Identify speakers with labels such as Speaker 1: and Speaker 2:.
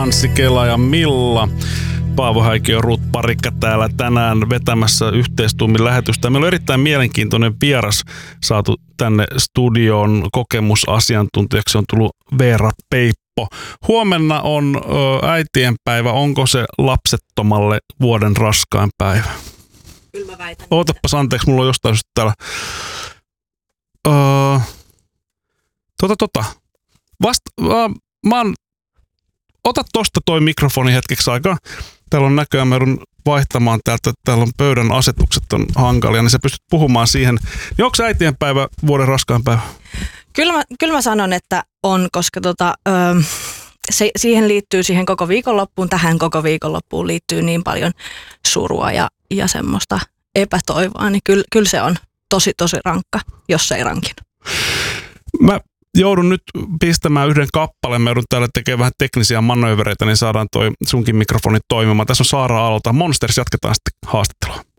Speaker 1: Anssi Kela ja Milla. Paavo Häikö ja Ruut Parikka täällä tänään vetämässä yhteistuumin lähetystä. Meillä on erittäin mielenkiintoinen vieras saatu tänne studioon. Kokemusasiantuntijaksi on tullut Veera Peippo. Huomenna on äitienpäivä. Onko se lapsettomalle vuoden raskain päivä?
Speaker 2: Kyllä mä väitän.
Speaker 1: Ootapas anteeksi, mulla on jostain täällä. Ota tosta toi mikrofoni hetkeksi aikaa. Täällä on näköjään, mä joudun vaihtamaan täältä. Täällä on pöydän asetukset on hankalia, niin sä pystyt puhumaan siihen. Niin onko äitienpäivä vuoden raskain päivä?
Speaker 2: Kyllä mä sanon, että on, koska siihen liittyy siihen koko viikonloppuun, tähän koko viikonloppuun liittyy niin paljon surua ja semmoista epätoivoa, niin kyllä se on tosi rankka, jos se ei rankin.
Speaker 1: Mä joudun nyt pistämään yhden kappaleen. Mä joudun täällä tekemään vähän teknisiä manöövereitä, niin saadaan toi sunkin mikrofoni toimimaan. Tässä on Saara Aalto. Monsters, jatketaan sitten haastattelua.